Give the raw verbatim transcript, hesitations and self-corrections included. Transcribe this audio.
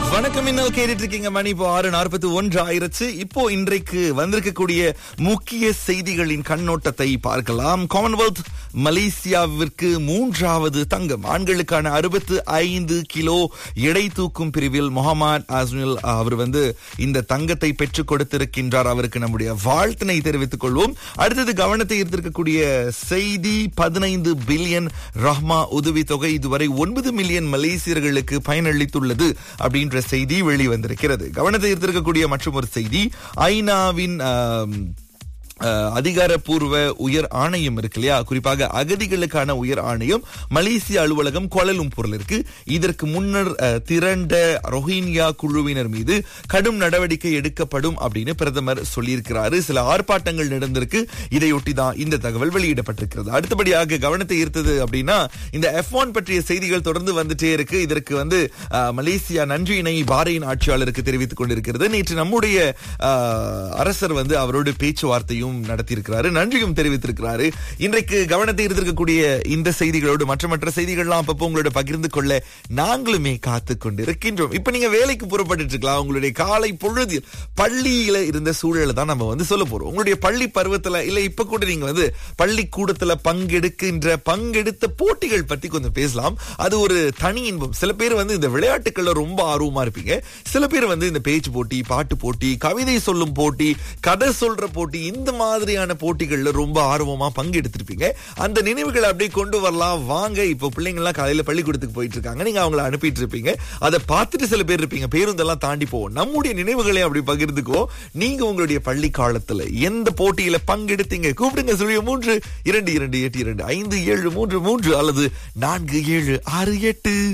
வணக்கம். இன்னும் கேட்டுட்டு இருக்கீங்க. மணி இப்போ ஆறு நாற்பத்தி ஒன்று ஆயிரச்சு. இப்போ இன்றைக்கு வந்திருக்கக்கூடிய முக்கிய செய்திகளின் கண்ணோட்டத்தை பார்க்கலாம். காமன்வெல்த் மலேசியாவிற்கு மூன்றாவது தங்கம். ஆண்களுக்கான அறுபத்து ஐந்து கிலோ எடை தூக்கும் பிரிவில் முகமது அஸ்மில் அவர் வந்து இந்த தங்கத்தை பெற்றுக் கொடுத்திருக்கின்றார். அவருக்கு நம்முடைய வாழ்த்தினை தெரிவித்துக் கொள்வோம். அடுத்தது கவனத்தை ஈர்த்திருக்கக்கூடிய செய்தி, பதினைந்து பில்லியன் ரஹ்மா உதவித்தொகை இதுவரை ஒன்பது மில்லியன் மலேசியர்களுக்கு பயனளித்துள்ளது அப்படின்ற செய்தி வெளிவந்திருக்கிறது. கவனத்தை ஈர்த்திருக்கக்கூடிய மற்றும் ஒரு செய்தி, ஐநாவின் அதிகாரப்பூர்வ உயர் ஆணையம் இருக்கு இல்லையா, குறிப்பாக அகதிகளுக்கான உயர் ஆணையம் மலேசிய அலுவலகம் கோலாலம்பூர்ல இருக்கு. இதற்கு முன்னர் திரண்ட ரோஹிங்கியா குழுவினர் மீது கடும் நடவடிக்கை எடுக்கப்படும் அப்படின்னு பிரதமர் சொல்லியிருக்கிறாரு. சில ஆர்ப்பாட்டங்கள் நடந்திருக்கு. இதையொட்டி தான் இந்த தகவல் வெளியிடப்பட்டிருக்கிறது. அடுத்தபடியாக கவனத்தை ஈர்த்தது அப்படின்னா, இந்த எஃப் ஒன் பற்றிய செய்திகள் தொடர்ந்து வந்துட்டே இருக்கு. இதற்கு வந்து மலேசியா நன்றியினை பாரேன் ஆட்சியாளருக்கு தெரிவித்துக் கொண்டிருக்கிறது. நேற்று நம்முடைய அரசர் வந்து அவரோடு பேச்சுவார்த்தையும் நடத்தியிருக்கிறாரு, நன்றியும் தெரிவித்திருக்கிறாரு. இன்றைக்கு கவனத்தை ஈர்த்திருக்கக்கூடிய இந்த செய்திகளோடு மற்ற மற்ற செய்திகள்லாம் அப்பப்போ உங்களோட பகிர்ந்து கொள்ள நாங்களுமே காத்து கொண்டு இருக்கின்றோம். இப்ப நீங்க வேலைக்கு புறப்பட்டு இருக்கலாம். உங்களுடைய காலை பொழுதில் பள்ளியில இருந்த சூழலை தான் நம்ம வந்து சொல்ல போறோம். உங்களுடைய பள்ளி பருவத்துல இல்ல இப்ப கூட நீங்க வந்து பள்ளிக்கூடத்துல பங்கெடுக்கின்ற பங்கெடுத்த போட்டிகள் பத்தி கொஞ்சம் பேசலாம். அது ஒரு தனி இன்பம். சில பேர் வந்து இந்த விளையாட்டுகள்ல ரொம்ப ஆர்வமா இருப்பீங்க. சில பேர் வந்து இந்த பேச்சு போட்டி, பாட்டு போட்டி, கவிதை சொல்லும் போட்டி, கதை சொல்ற போட்டி, இந்த மாதிரியான போட்டிகள்ல ரொம்ப ஆர்வமா பங்கெடுத்திருப்பீங்க. அந்த நினைவுகளை அப்படியே கொண்டு வரலாம் வாங்க. இப்போ பிள்ளைங்க எல்லாம் காலையில பள்ளிக்கூடத்துக்கு போயிட்டு இருக்காங்க, நீங்க அவங்களை அனுப்பிட்டு இருப்பீங்க. அதை பார்த்துட்டு சில பேர் இருப்பீங்க, பேருந்தெல்லாம் தாண்டி போவோம். நம்முடைய நினைவுகளை அப்படி பகிர்ந்துக்குவோம். நீங்க உங்களுடைய பள்ளி காலத்துல எந்த போட்டியில பங்கெடுத்தீங்க? கூப்பிடுங்க. சொல்லிய மூன்று இரண்டு இரண்டு எட்டு இரண்டு ஐந்து ஏழு மூன்று மூன்று அல்லது நான்கு ஏழு ஆறு எட்டு.